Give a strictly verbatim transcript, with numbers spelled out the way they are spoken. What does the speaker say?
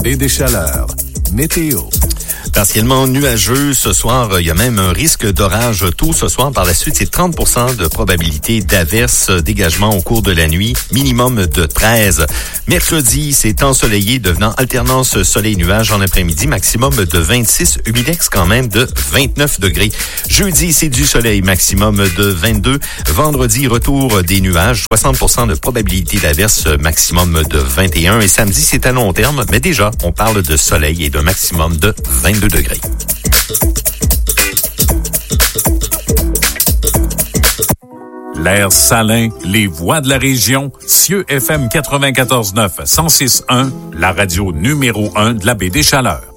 baie des Chaleurs. Météo. Partiellement nuageux ce soir. Il y a même un risque d'orage tôt ce soir. Par la suite, c'est trente pour cent de probabilité d'averse, dégagement au cours de la nuit, minimum de treize. Mercredi, c'est ensoleillé, devenant alternance soleil-nuage en après-midi, maximum de vingt-six, humidex quand même de vingt-neuf degrés. Jeudi, c'est du soleil, maximum de vingt-deux. Vendredi, retour des nuages, soixante pour cent de probabilité d'averse, maximum de vingt et un. Et samedi, c'est à long terme, mais déjà, on parle de soleil et d'un maximum de vingt-deux degrés. L'air salin, les voix de la région, Cieux F M quatre-vingt-quatorze neuf, cent six point un, la radio numéro un de la baie des Chaleurs.